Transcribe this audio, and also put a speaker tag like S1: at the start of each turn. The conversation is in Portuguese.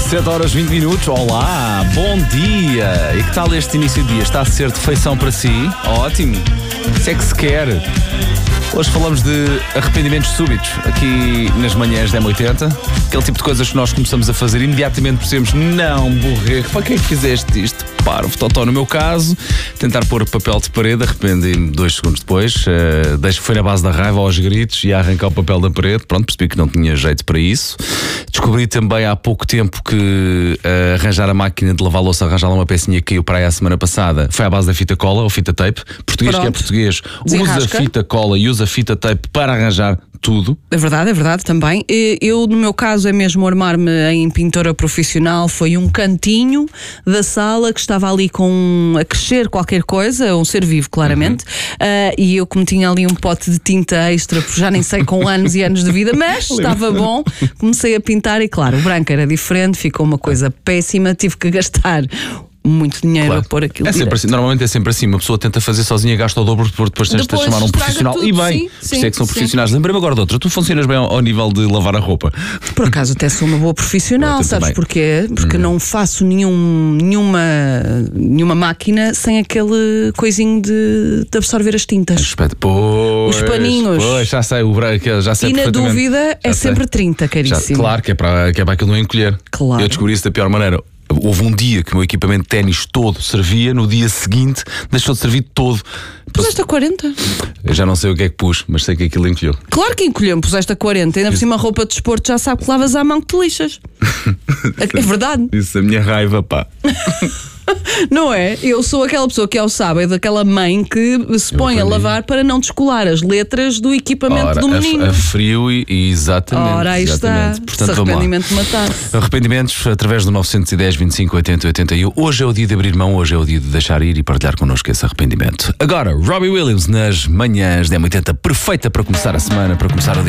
S1: 7h20. Olá, bom dia. E que tal este início de dia? Está a ser de feição para si? Ótimo. Se é que se quer. Hoje falamos de arrependimentos súbitos aqui nas manhãs da M80. Aquele tipo de coisas que nós começamos a fazer e imediatamente percebemos: não, borrego, para que é que fizeste isto? Parvo, totó no meu caso. Tentar pôr papel de parede, arrependi-me 2 segundos depois. Foi na base da raiva, aos gritos, e a arrancar o papel da parede. Pronto, percebi que não tinha jeito para isso. Descobri também há pouco tempo que arranjar a máquina de lavar louça, arranjar lá uma pecinha que caiu para aí a semana passada, foi à base da fita cola ou fita tape. Português que é português, usa fita cola e usa fita tape para arranjar tudo. É verdade também. Eu, no meu caso, é mesmo armar-me em pintora profissional. Foi um cantinho da sala que estava ali a crescer qualquer coisa, um ser vivo, claramente. E eu, como tinha ali um pote de tinta extra, já nem sei, com anos e anos de vida, mas estava bom, comecei a pintar e, claro, o branco era diferente, ficou uma coisa péssima, tive que gastar muito dinheiro a pôr aquilo. É sempre assim, normalmente é sempre assim. Uma pessoa tenta fazer sozinha, gasta o dobro, depois tens de chamar um profissional. Tudo, e bem, sim, é que são profissionais. Lembrei-me agora de outra. Tu funcionas bem ao nível de lavar a roupa? Por acaso até sou uma boa profissional, sabes porquê? Porque não faço nenhuma máquina sem aquele coisinho de absorver as tintas. Os paninhos. Pois, já sei, já sei. E na dúvida é sempre 30, caríssimo. Claro, que é para aquilo não encolher. Claro. Eu descobri isso da pior maneira. Houve um dia que o meu equipamento de ténis todo servia, no dia seguinte deixou de servir todo. Puseste a 40? Eu já não sei o que é que pus, mas sei que aquilo encolheu. Claro que encolheu, puseste a 40. Ainda por cima a roupa de desporto já sabe que lavas à mão que te lixas. É verdade. Isso, a minha raiva, pá. Não é? Eu sou aquela pessoa que ao sábado, daquela mãe que se põe a lavar para não descolar as letras do equipamento do menino. A frio e exatamente. Ora, aí está. Portanto, arrependimento de matar. Arrependimentos através do 910 25 80 81. Hoje é o dia de abrir mão, hoje é o dia de deixar ir e partilhar connosco esse arrependimento. Agora, Robbie Williams nas manhãs da M80, perfeita para começar a semana, para começar o dia.